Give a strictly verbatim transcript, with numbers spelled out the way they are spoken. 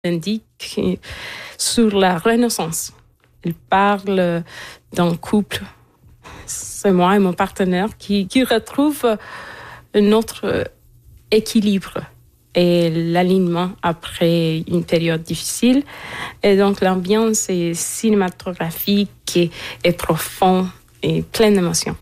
indique sur la Renaissance. Il parle d'un couple, c'est moi et mon partenaire, qui, qui retrouve notre équilibre et l'alignement après une période difficile. Et donc l'ambiance est cinématographique et, et profonde et pleine d'émotions.